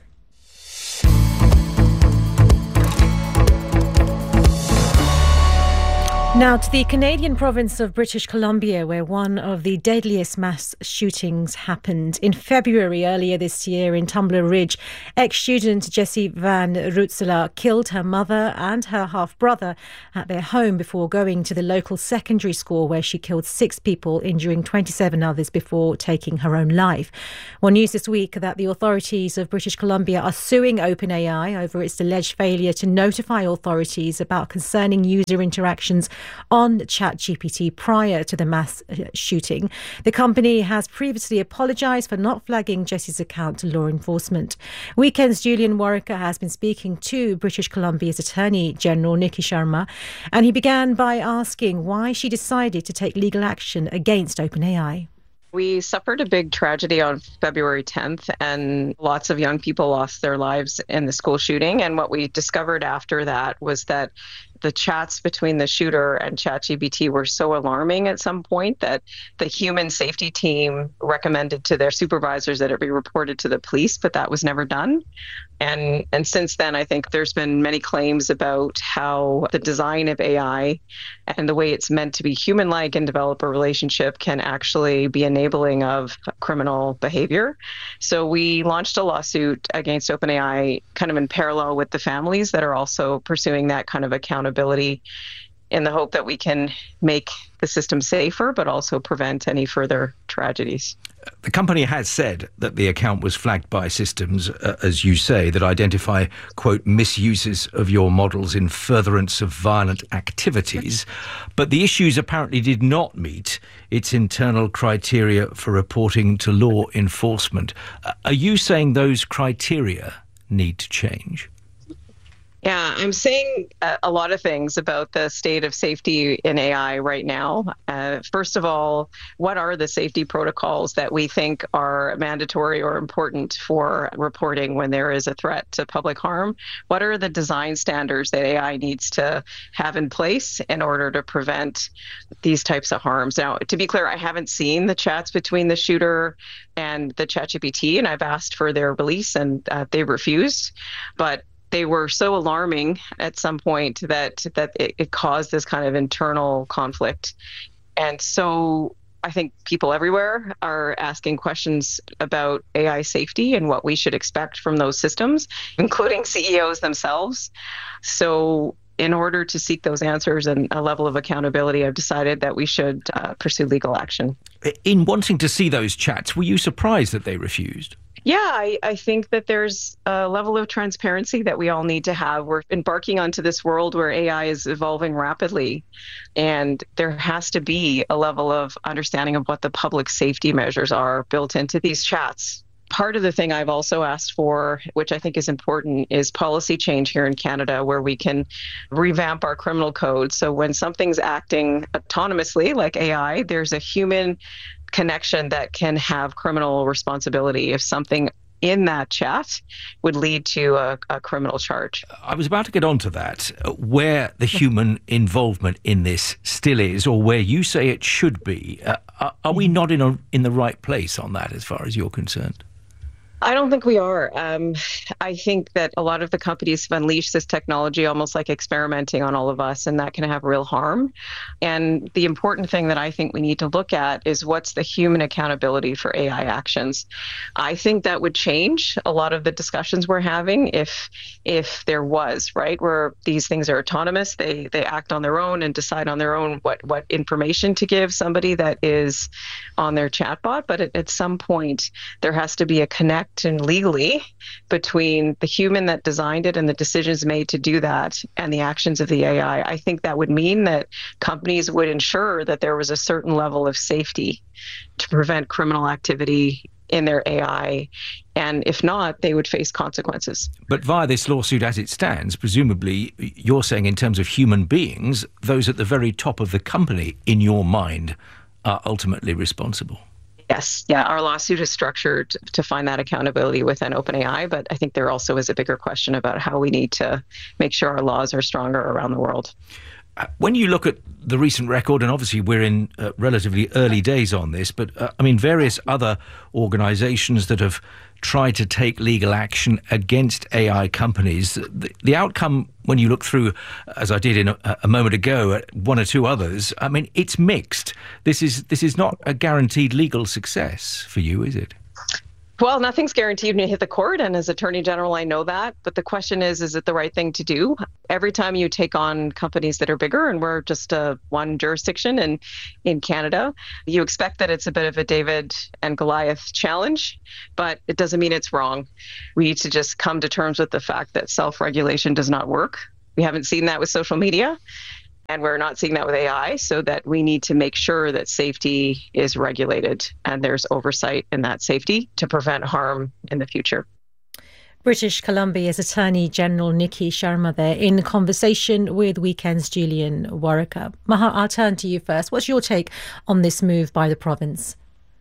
Now to the Canadian province of British Columbia, where one of the deadliest mass shootings happened. In February earlier this year in Tumbler Ridge, ex-student Jessie Van Rutselaar killed her mother and her half-brother at their home before going to the local secondary school, where she killed six people, injuring twenty-seven others before taking her own life. Well, news this week that the authorities of British Columbia are suing OpenAI over its alleged failure to notify authorities about concerning user interactions on ChatGPT prior to the mass shooting. The company has previously apologised for not flagging Jessie's account to law enforcement. Weekend's Julian Warwicker has been speaking to British Columbia's Attorney General Niki Sharma, and he began by asking why she decided to take legal action against OpenAI. We suffered a big tragedy on February tenth, and lots of young people lost their lives in the school shooting. And what we discovered after that was that the chats between the shooter and ChatGPT were so alarming at some point that the human safety team recommended to their supervisors that it be reported to the police, but that was never done. And and since then, I think there's been many claims about how the design of A I and the way it's meant to be human-like and develop a relationship can actually be enabling of criminal behavior. So we launched a lawsuit against OpenAI kind of in parallel with the families that are also pursuing that kind of accountability, in the hope that we can make the system safer, but also prevent any further tragedies. The company has said that the account was flagged by systems, uh, as you say, that identify, quote, misuses of your models in furtherance of violent activities. But the issues apparently did not meet its internal criteria for reporting to law enforcement. Uh, are you saying those criteria need to change? Yeah, I'm saying a, a lot of things about the state of safety in A I right now. Uh, first of all, what are the safety protocols that we think are mandatory or important for reporting when there is a threat to public harm? What are the design standards that A I needs to have in place in order to prevent these types of harms? Now, to be clear, I haven't seen the chats between the shooter and the ChatGPT, and I've asked for their release, and uh, they refused. But they were so alarming at some point that that it, it caused this kind of internal conflict. And so I think people everywhere are asking questions about A I safety and what we should expect from those systems, including C E Os themselves. So in order to seek those answers and a level of accountability, I've decided that we should uh, pursue legal action. In wanting to see those chats, were you surprised that they refused? Yeah, I, I think that there's a level of transparency that we all need to have. We're embarking onto this world where A I is evolving rapidly, and there has to be a level of understanding of what the public safety measures are built into these chats. Part of the thing I've also asked for, which I think is important, is policy change here in Canada, where we can revamp our criminal code. So when something's acting autonomously, like A I, there's a human connection that can have criminal responsibility if something in that chat would lead to a, a criminal charge. I was about to get onto that, where the human involvement in this still is, or where you say it should be. Uh, are, are we not in a, in the right place on that as far as you're concerned? I don't think we are. Um, I think that a lot of the companies have unleashed this technology almost like experimenting on all of us, and that can have real harm. And the important thing that I think we need to look at is what's the human accountability for A I actions. I think that would change a lot of the discussions we're having if if there was, right, where these things are autonomous, they they act on their own and decide on their own what, what information to give somebody that is on their chatbot. But at, at some point, there has to be a connection and legally between the human that designed it and the decisions made to do that and the actions of the A I. I think that would mean that companies would ensure that there was a certain level of safety to prevent criminal activity in their A I. And if not, they would face consequences. But via this lawsuit as it stands, presumably you're saying in terms of human beings, those at the very top of the company, in your mind, are ultimately responsible. Yes, yeah, our lawsuit is structured to find that accountability within OpenAI, but I think there also is a bigger question about how we need to make sure our laws are stronger around the world. When you look at the recent record, and obviously we're in uh, relatively early days on this, but uh, I mean, various other organisations that have tried to take legal action against A I companies, the, the outcome, when you look through, as I did in a, a moment ago, at one or two others, I mean, it's mixed. This is this is not a guaranteed legal success for you, is it? Well, nothing's guaranteed when you hit the court, and as Attorney General, I know that. But the question is, is it the right thing to do? Every time you take on companies that are bigger, and we're just a one jurisdiction in, in Canada, you expect that it's a bit of a David and Goliath challenge, but it doesn't mean it's wrong. We need to just come to terms with the fact that self-regulation does not work. We haven't seen that with social media. And we're not seeing that with A I, so that we need to make sure that safety is regulated and there's oversight in that safety to prevent harm in the future. British Columbia's Attorney General Nikki Sharma there in conversation with Weekend's Julian Warwicker. Maha, I'll turn to you first. What's your take on this move by the province?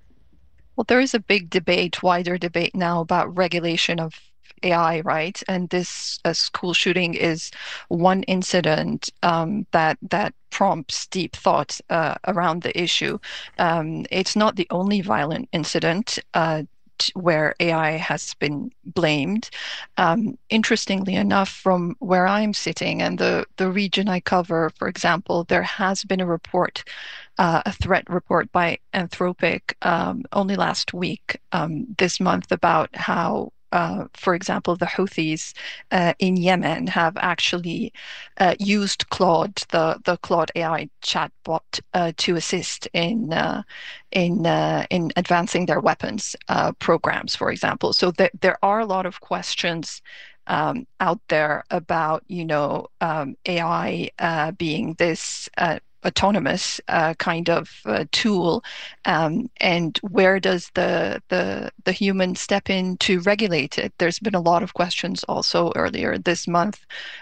Well, there is a big debate, wider debate now about regulation of A I, right? And this uh, school shooting is one incident um, that that prompts deep thought uh, around the issue. Um, it's not the only violent incident uh, t- where A I has been blamed. Um, interestingly enough, from where I'm sitting and the, the region I cover, for example, there has been a report Uh, a threat report by Anthropic um, only last week, um, this month, about how, uh, for example, the Houthis uh, in Yemen have actually uh, used Claude, the, the Claude A I chatbot, uh, to assist in uh, in uh, in advancing their weapons uh, programs, for example. So th- there are a lot of questions um, out there about, you know, um, A I uh, being this Uh, autonomous uh, kind of uh, tool, um, and where does the, the the human step in to regulate it? There's been a lot of questions also earlier this month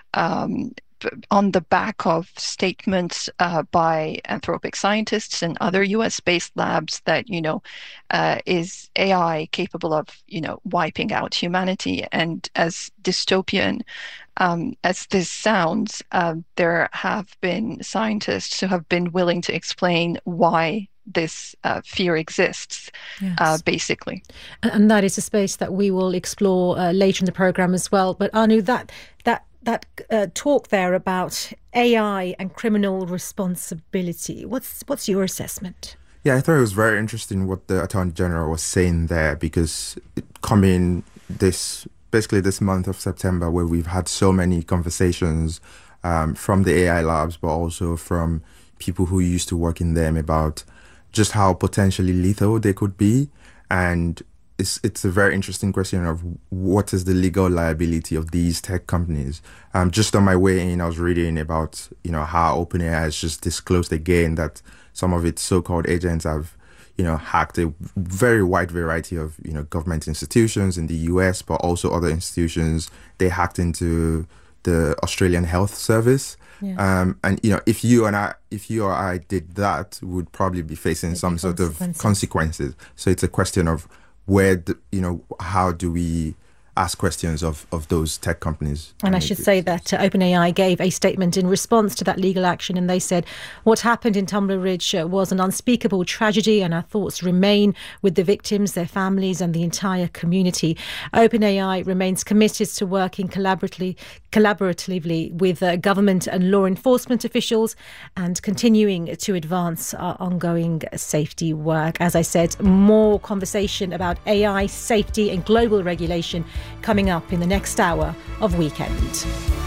um, on the back of statements uh, by Anthropic scientists and other U S-based labs that, you know, uh, is A I capable of, you know, wiping out humanity? And as dystopian Um, as this sounds, uh, there have been scientists who have been willing to explain why this uh, fear exists, yes. uh, basically. And that is a space that we will explore uh, later in the programme as well. But Anu, that that that uh, talk there about A I and criminal responsibility, what's what's your assessment? Yeah, I thought it was very interesting what the Attorney General was saying there, because coming this basically this month of September, where we've had so many conversations um, from the A I labs, but also from people who used to work in them about just how potentially lethal they could be. And it's it's a very interesting question of what is the legal liability of these tech companies. Um, just on my way in, I was reading about, you know, how OpenAI has just disclosed again that some of its so-called agents have, you know, hacked a very wide variety of, you know, government institutions in the U S, but also other institutions. They hacked into the Australian Health Service. Yeah. Um, and, you know, if you and I, if you or I did that, we would probably be facing some sort of consequences. So it's a question of where, the, you know, how do we ask questions of, of those tech companies. And I should say that uh, OpenAI gave a statement in response to that legal action, and they said, what happened in Tumbler Ridge uh, was an unspeakable tragedy, and our thoughts remain with the victims, their families, and the entire community. OpenAI remains committed to working collaboratively, collaboratively with uh, government and law enforcement officials and continuing to advance our ongoing safety work. As I said, more conversation about A I, safety and global regulation coming up in the next hour of Weekend.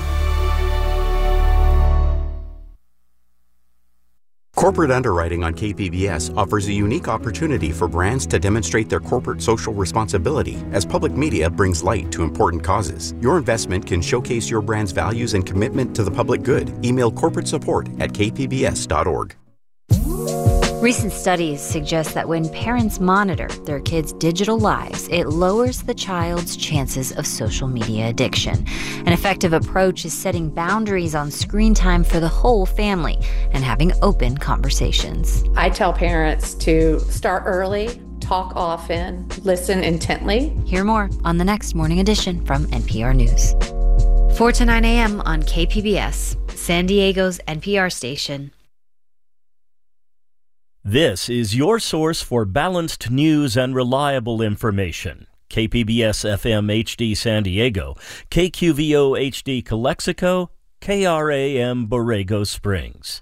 Corporate underwriting on K P B S offers a unique opportunity for brands to demonstrate their corporate social responsibility as public media brings light to important causes. Your investment can showcase your brand's values and commitment to the public good. Email corporate support at k p b s dot org. Recent studies suggest that when parents monitor their kids' digital lives, it lowers the child's chances of social media addiction. An effective approach is setting boundaries on screen time for the whole family and having open conversations. I tell parents to start early, talk often, listen intently. Hear more on the next Morning Edition from N P R News. four to nine a.m. on K P B S, San Diego's N P R station. This is your source for balanced news and reliable information. K P B S F M H D San Diego, K Q V O H D Calexico, K R A M Borrego Springs.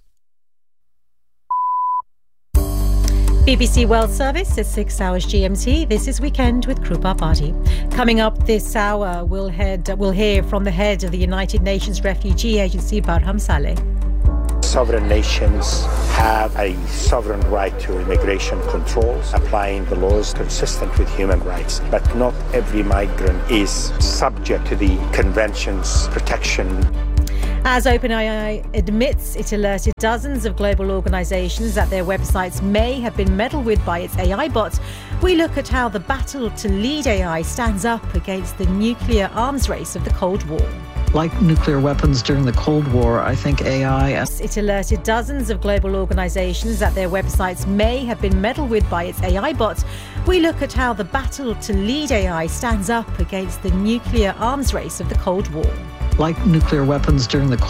B B C World Service at six hours G M T. This is Weekend with Krupa Party. Coming up this hour, we'll head we'll hear from the head of the United Nations Refugee Agency, Barham Saleh. Sovereign nations have a sovereign right to immigration controls, applying the laws consistent with human rights. But not every migrant is subject to the convention's protection. As OpenAI admits, it alerted dozens of global organizations that their websites may have been meddled with by its A I bots, we look at how the battle to lead A I stands up against the nuclear arms race of the Cold War. Like nuclear weapons during the Cold War, I think A I... It alerted dozens of global organizations that their websites may have been meddled with by its A I bots. We look at how the battle to lead A I stands up against the nuclear arms race of the Cold War. Like nuclear weapons during the